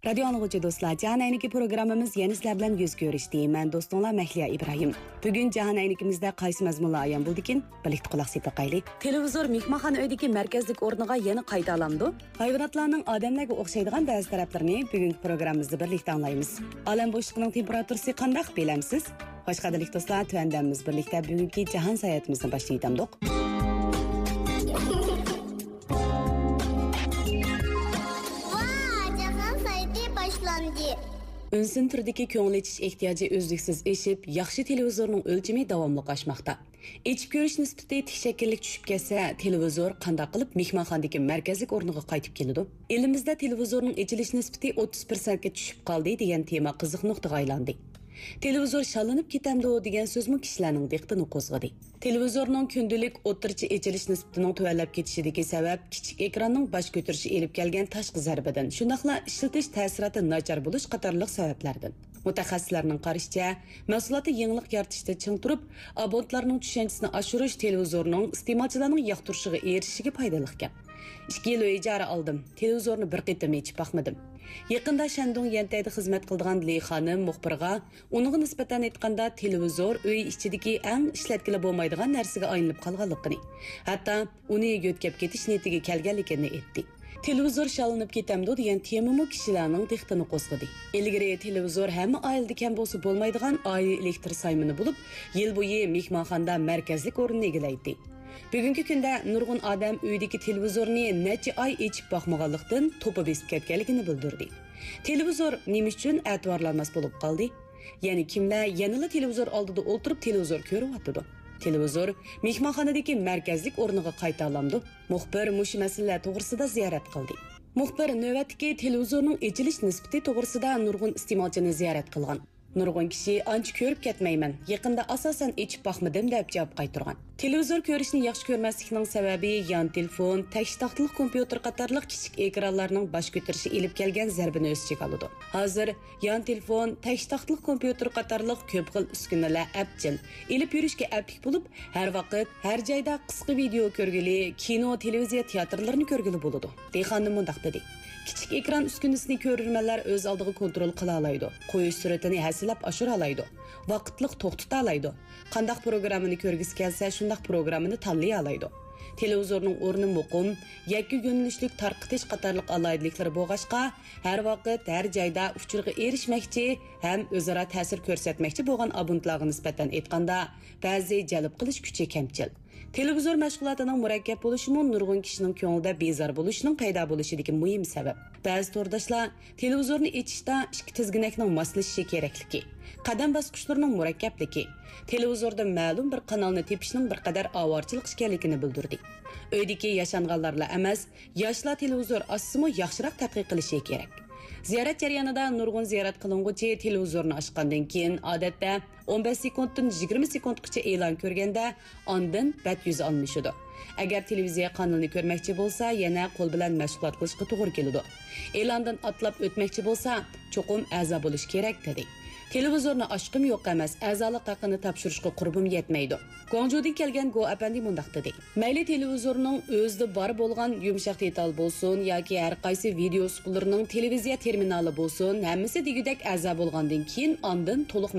Radio anlıqçı dostlar, Cahan Ayniki programımız yeni sizler bilan yüz görüşdi. Ben dostunla Mehliya İbrahim. Bugün Cahan Aynikimizde qaysi mazmunlar ayan buldikin, birlikte kulak sepaqayli. Televizor mehmonxona öydeki merkezlik ornuga yeni qayta alamdı. Hayvanatlarning odamlarga o'xshaydigan ba'zi taraflarini bugungi programmamizda birlikte anlaymiz. Alam bo'shligining temperaturasi qanday bilamsiz? Xo'sh qadrli do'stlar, tuandamiz birlikte bugungi Cahan sayohatimizni boshlaydik. Ünsün türdeki köngül etiş ihtiyacı özlüksüz eşip, yaxşı televizorun ölçümü davamlı aşmakta. Eçip görüş nispeti teşekkürlük düşüp kelse, televizor qanday qilib mehmonxonadagi merkezlik o'rniga qaytib keladi. Elimizde televizorun echilish nispeti 30%ga tushib qoldi degan tema qiziq nuqtaga aylandi. Televizor şallanıp ketemdi o degan sözmü kişilerning diqqatini qo'zg'adi. Televizorning kundalik o'rtacha echilish nisbatining tuvallab ketishidagi sabab kichik ekranning bosh ko'tarishi elib kelgan tashqi zarbadan, shundaqla ishlatish ta'siroti nachar bo'lish qatorliq sabablardan. Mutaxassislarning qarashicha, mahsulotni yangilik yaratishda ching turib, abonentlarning tushanchisini oshirish televizorning iste'molchilarning yoqtirishiga erishishiga foydali ekan. 2 yil ijara aldım. Televizorni bir qitim yechib baxmadim. Yaqinda Shandong Yantayda xizmat qildigan Li xonim muxbirga uning nisbatan aytganda televizor uy ichidagi eng ishlatkili bo'lmaydigan narsaga aylanib qolganligini, hatto uni yo'tkab ketish niyatiga kelganligini aytdi. Televizor shalinib ketamdi degan temami kishilarning diqqatini qo'zg'adi. Ilgari televizor hamma oilada kam bo'lsa bo'lmaydigan oila elektr saymini bo'lib, yil bo'yi mehmonxonada markazlik o'rinni egallaydi. Bugungi kunda nurg'un odam uydagi televizorni necha oy echib boqmaganlikdan to'pa besib ketganligini bildirdi. Televizor nima uchun e'tiborlanmas bo'lib qoldi? Ya'ni kimlar yanada televizor oldida o'tirib televizor ko'ryapti? Televizor mehmonxonadagi markazlik o'rniga qayta olamdi. Muxbir mushu masalalar to'g'risida ziyorat qildi. Muxbir navbatdagi televizorning echilish nisbati to'g'risida nurg'un iste'molchini ziyorat qilgan. Nurg'un kishi ancha ko'rib ketmayman, yaqinda asosan echib boqmadim deb javob qaytargan. Televizor ko'rishni yaxshi ko'rmaslikning sababi yon telefon, tashtaxtliq kompyuter qatorliq kichik ekranlarning bosh ko'tarishi elib kelgan zarbini o'z ichiga oladi. Hozir yon telefon, tashtaxtliq kompyuter qatorliq ko'p xil uskunalar apchil, elib yurishga aplik bo'lib, har vaqt, har joyda qisqa video ko'rgili, kino, televiziya teatrlarini ko'rgili bo'ladi. Deyxonni mundaq dedi. Kichik ekran uskunasini ko'rurmanlar o'z oldiga kontrol qila oladi. Qo'yish suratini hasilab oshira oladi. Vaqtliq to'xtata oladi. Qanday programmani ko'rgisi kelsa, shunday programmani tanlay oladi. Televizorning o'rni muqim, yakka yo'nalishlik tarqitish qatorliq alaydiliklar bo'lg'ashqa, har vaqt, har joyda uchurga erishmoqchi ham o'zaro ta'sir ko'rsatmoqchi bo'lgan abonentlarga nisbatan aytganda, ba'zi jalb qilish kuchi kamchil. Televizor mashg'ulotining murakkab bo'lishi nurg'un kishining ko'nglida bezor bo'lishining paydo bo'lishidagi muhim sabab. Ba'zi to'rdoshlar televizorni echishda ikki tizginakning moslashishi kerakligi, qadam bosqichlarining murakkabligi, televizorda ma'lum bir kanalni tepishning bir qadar avorchilik ekanligini bildirdi. Uydagi yashanganlarla emas, yoshlar televizor ostimi yaxshiroq tadqiq qilishi kerak. Ziyorat jarayonida nurg'un ziyorat qilinguvchi televizorni ochgandan keyin odatda 15 sekunddan 20 sekundgacha e'lon ko'rganda ondan bat yuzi almashadi. Agar televiziya kanalini ko'rmoqchi bo'lsa, yana qo'l bilan mashg'ulot qilishga to'g'ri keladi. E'londan atlab o'tmoqchi bo'lsa, cho'qim a'zo bo'lish kerak dedi. Televizorni ochqim yo'q emas, a'zolik haqini topshirishga qurbim yetmaydi. Guangzhoudan kelgan Go apandi mundaq dedi. Mayli televizorning o'zida bor bo'lgan yumshoq detal bo'lsin yoki har qaysi video uskunalarining televiziya terminali bo'lsin, hammasi degudek a'zo bo'lgandan keyin ondan to'liq